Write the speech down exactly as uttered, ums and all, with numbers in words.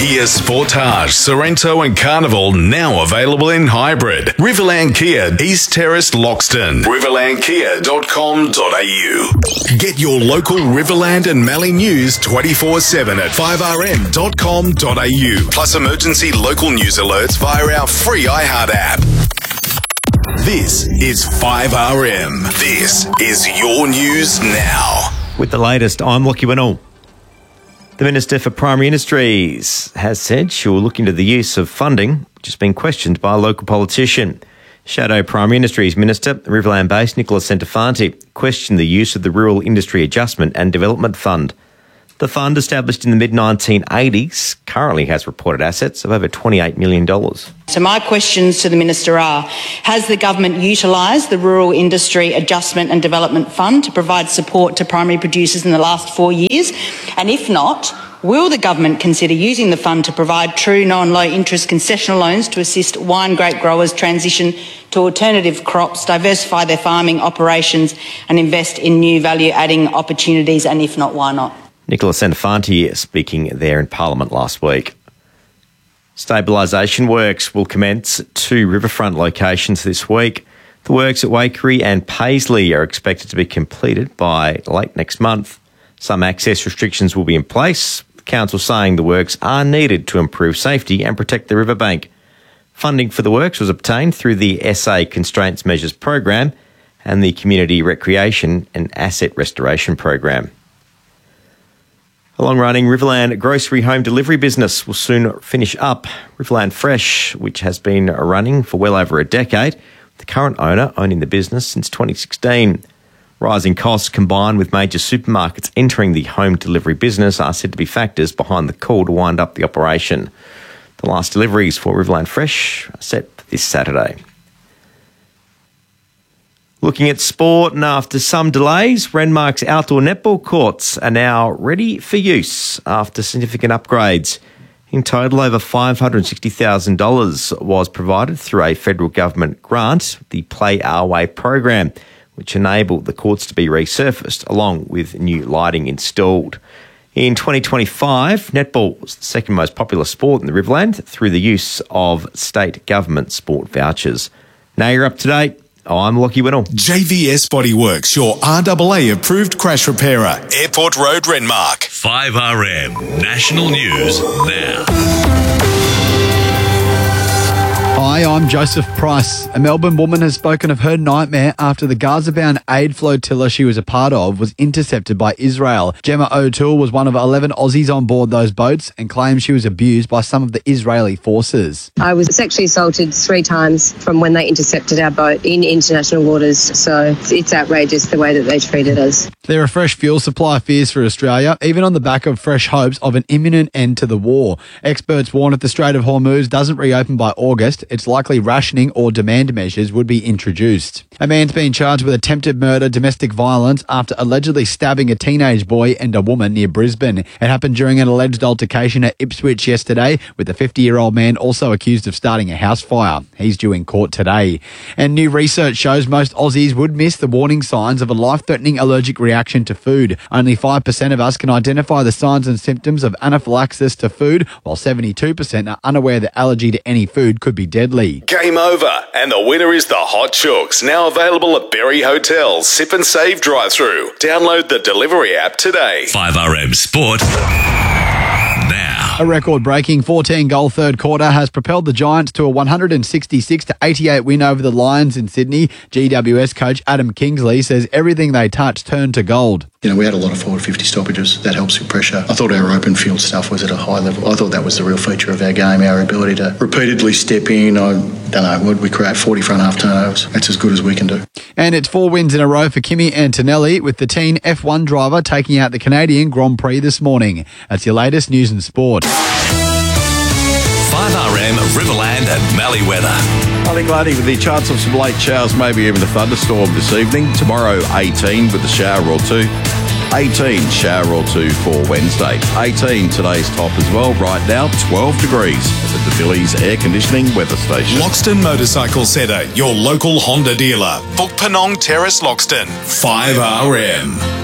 Kia Sportage, Sorrento and Carnival now available in hybrid. Riverland Kia, East Terrace, Loxton. riverland kia dot com dot a u. Get your local Riverland and Mallee news twenty-four seven at five r m dot com dot a u. Plus emergency local news alerts via our free iHeart app. This is five R M. This is your news now. With the latest, I'm Lockie Winnell. The Minister for Primary Industries has said she will look into the use of funding, which has been questioned by a local politician. Shadow Primary Industries Minister, Riverland-based Nicola Centofanti, questioned the use of the Rural Industry Adjustment and Development Fund. The fund, established in the mid nineteen eighties, currently has reported assets of over twenty-eight million dollars. So my questions to the Minister are, has the government utilised the Rural Industry Adjustment and Development Fund to provide support to primary producers in the last four years? And if not, will the government consider using the fund to provide true non-low interest concessional loans to assist wine grape growers transition to alternative crops, diversify their farming operations and invest in new value-adding opportunities? And if not, why not? Nicola Centofanti speaking there in Parliament last week. Stabilisation works will commence at two riverfront locations this week. The works at Waikerie and Paisley are expected to be completed by late next month. Some access restrictions will be in place, the council saying the works are needed to improve safety and protect the riverbank. Funding for the works was obtained through the S A Constraints Measures Program and the Community Recreation and Asset Restoration Program. A long-running Riverland grocery home delivery business will soon finish up. Riverland Fresh, which has been running for well over a decade, with the current owner owning the business since twenty sixteen. Rising costs combined with major supermarkets entering the home delivery business are said to be factors behind the call to wind up the operation. The last deliveries for Riverland Fresh are set for this Saturday. Looking at sport, and after some delays, Renmark's outdoor netball courts are now ready for use after significant upgrades. In total, over five hundred sixty thousand dollars was provided through a federal government grant, the Play Our Way program, which enabled the courts to be resurfaced along with new lighting installed. In twenty twenty-five, netball was the second most popular sport in the Riverland through the use of state government sport vouchers. Now you're up to date. I'm Lockie Winnell. J V S Bodyworks, your R A A approved crash repairer. Airport Road, Renmark. five R M National News Now. Hi, I'm Joseph Price. A Melbourne woman has spoken of her nightmare after the Gaza-bound aid flotilla she was a part of was intercepted by Israel. Gemma O'Toole was one of eleven Aussies on board those boats and claims she was abused by some of the Israeli forces. I was sexually assaulted three times from when they intercepted our boat in international waters, so it's outrageous the way that they treated us. There are fresh fuel supply fears for Australia, even on the back of fresh hopes of an imminent end to the war. Experts warn if the Strait of Hormuz doesn't reopen by August, it's likely rationing or demand measures would be introduced. A man's been charged with attempted murder, domestic violence, after allegedly stabbing a teenage boy and a woman near Brisbane. It happened during an alleged altercation at Ipswich yesterday, with the fifty-year-old man also accused of starting a house fire. He's due in court today. And new research shows most Aussies would miss the warning signs of a life-threatening allergic reaction to food. Only five percent of us can identify the signs and symptoms of anaphylaxis to food, while seventy-two percent are unaware that allergy to any food could be deadly. Game over, and the winner is the Hot Chooks, now available at Berry Hotel Sip and Save drive-through. Download the delivery app today. five R M Sport now. A record-breaking fourteen-goal third quarter has propelled the Giants to a one hundred sixty-six to eighty-eight win over the Lions in Sydney. G W S coach Adam Kingsley says everything they touched turned to gold. You know, we had a lot of forward fifty stoppages. That helps with pressure. I thought our open field stuff was at a high level. I thought that was the real feature of our game, our ability to repeatedly step in. I don't know, would we create forty front half turnovers? That's as good as we can do. And it's four wins in a row for Kimi Antonelli, with the teen F one driver taking out the Canadian Grand Prix this morning. That's your latest news and sport. five R M Riverland and Mallee weather. I think, Lardy, with the chance of some late showers, maybe even a thunderstorm this evening. Tomorrow, eighteen with a shower or two. eighteen shower or two for Wednesday. eighteen today's top as well. Right now, twelve degrees at the Billy's Air Conditioning Weather Station. Loxton Motorcycle Centre, your local Honda dealer. Book Penong Terrace, Loxton. five R M.